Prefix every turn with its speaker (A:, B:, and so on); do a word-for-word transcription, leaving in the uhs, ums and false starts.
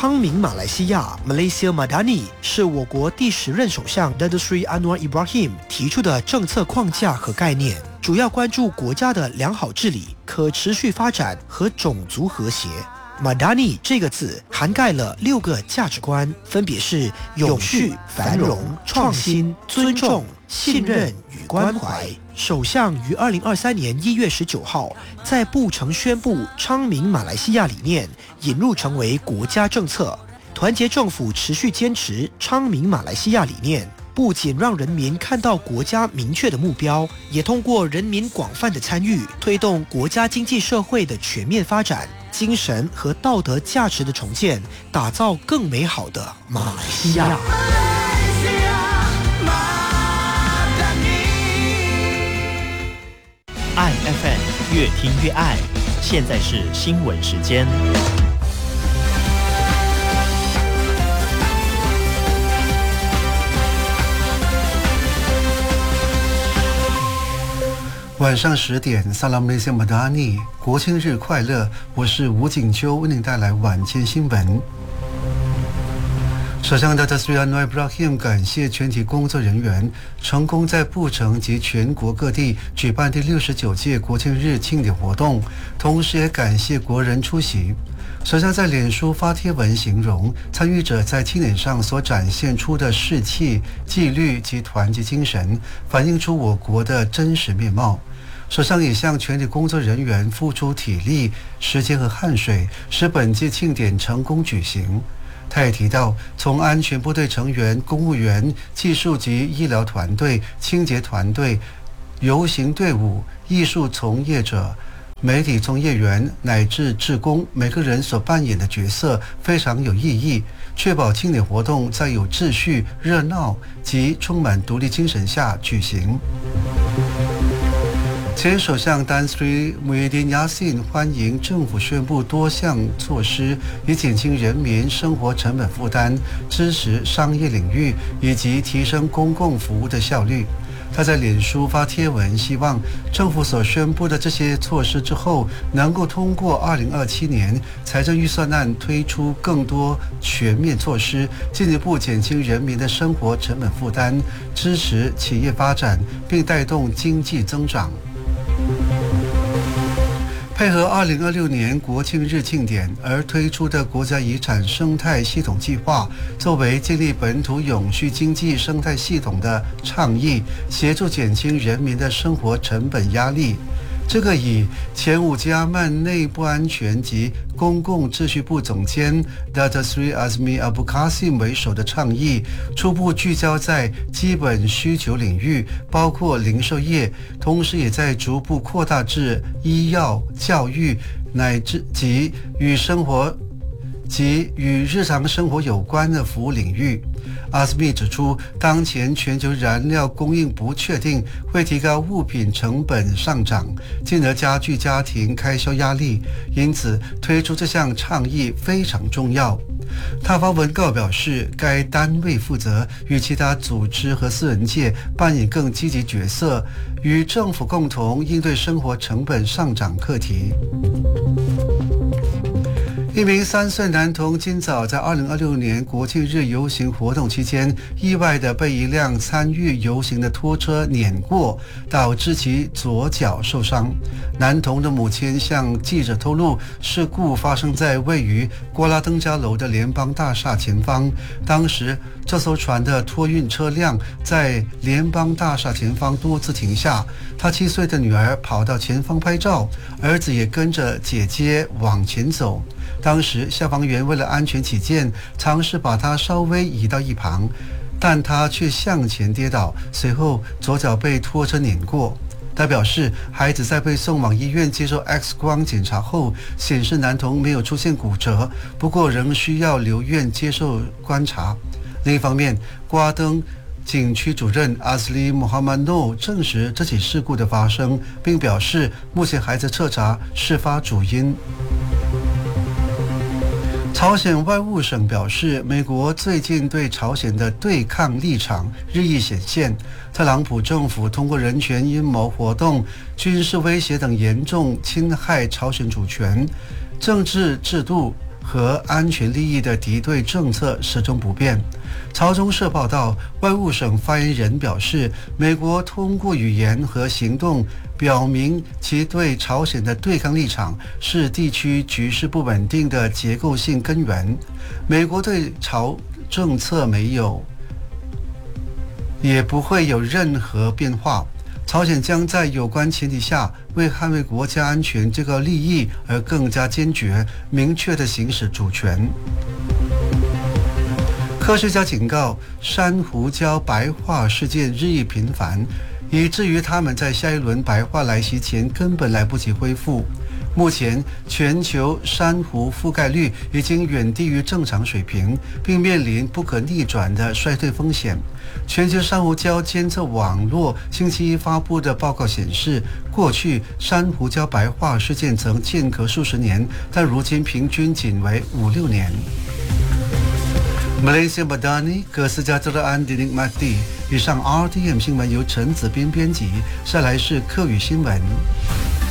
A: 昌明马来西亚 Malaysia Madani 是我国第十任首相 Datuk Seri Anwar Ibrahim 提出的政策框架和概念，主要关注国家的良好治理、可持续发展和种族和谐。Madani 这个字涵盖了六个价值观，分别是永续、繁荣、创新、尊重、信任与关怀。首相于二零二三年一月十九号在布城宣布昌明马来西亚理念引入成为国家政策。团结政府持续坚持昌明马来西亚理念，不仅让人民看到国家明确的目标，也通过人民广泛的参与，推动国家经济社会的全面发展，精神和道德价值的重建，打造更美好的马来西亚。
B: 爱 F M 越听越爱，现在是新闻时间。
C: 晚上十点，萨拉姆雷西马达尼，国庆日快乐！我是吴景秋，为您带来晚间新闻。首相Datuk Seri Anwar Ibrahim感谢全体工作人员成功在布城及全国各地举办第六十九届国庆日庆典活动，同时也感谢国人出席。首相在脸书发帖文形容参与者在庆典上所展现出的士气、纪律及团结精神，反映出我国的真实面貌。首相也向全体工作人员付出体力、时间和汗水，使本届庆典成功举行。他也提到，从安全部队成员、公务员、技术及医疗团队、清洁团队、游行队伍、艺术从业者、媒体从业员乃至志工，每个人所扮演的角色非常有意义，确保庆典活动在有秩序、热闹及充满独立精神下举行。前首相丹斯里穆伊丁亚辛欢迎政府宣布多项措施，以减轻人民生活成本负担，支持商业领域以及提升公共服务的效率。他在脸书发帖文，希望政府所宣布的这些措施之后，能够通过二零二七年财政预算案推出更多全面措施，进一步减轻人民的生活成本负担，支持企业发展，并带动经济增长。配合二零二六年国庆日庆典而推出的国家遗产生态系统计划，作为建立本土永续经济生态系统的倡议，协助减轻人民的生活成本压力。这个以前五吉阿曼内部安全及公共秩序部总监 Datuk Seri Azmi Abu Qasim 为首的倡议，初步聚焦在基本需求领域，包括零售业，同时也在逐步扩大至医药、教育乃至及与生活及与日常生活有关的服务领域。阿斯密指出，当前全球燃料供应不确定，会提高物品成本上涨，进而加剧家庭开销压力，因此推出这项倡议非常重要。他发文告表示，该单位负责与其他组织和私人界扮演更积极角色，与政府共同应对生活成本上涨课题。一名三岁男童今早在二零二六年国庆日游行活动期间，意外地被一辆参与游行的拖车碾过，导致其左脚受伤。男童的母亲向记者透露，事故发生在位于郭拉登加楼的联邦大厦前方。当时，这艘船的托运车辆在联邦大厦前方多次停下。他七岁的女儿跑到前方拍照，儿子也跟着姐姐往前走。当时消防员为了安全起见，尝试把他稍微移到一旁，但他却向前跌倒，随后左脚被拖车碾过。他表示，孩子在被送往医院接受 X 光检查后，显示男童没有出现骨折，不过仍需要留院接受观察。另一方面，瓜登景区主任阿斯利穆哈曼诺证实这起事故的发生，并表示目前还在彻查事发主因。朝鲜外务省表示，美国最近对朝鲜的对抗立场日益显现。特朗普政府通过人权阴谋活动、军事威胁等严重侵害朝鲜主权、政治制度和安全利益的敌对政策始终不变。朝中社报道，外务省发言人表示，美国通过语言和行动表明其对朝鲜的对抗立场是地区局势不稳定的结构性根源。美国对朝政策没有，也不会有任何变化。朝鲜将在有关前提下，为捍卫国家安全这个利益而更加坚决、明确地行使主权。科学家警告，珊瑚礁白化事件日益频繁，以至于他们在下一轮白化来袭前根本来不及恢复。目前，全球珊瑚覆盖率已经远低于正常水平，并面临不可逆转的衰退风险。全球珊瑚礁监测网络星期一发布的报告显示，过去珊瑚礁白化事件曾间隔数十年，但如今平均仅为五六年。Malaysia Madani 哥斯加州的安迪尼马蒂。以上 R T M 新闻由陈子斌编辑，下来是客语新闻。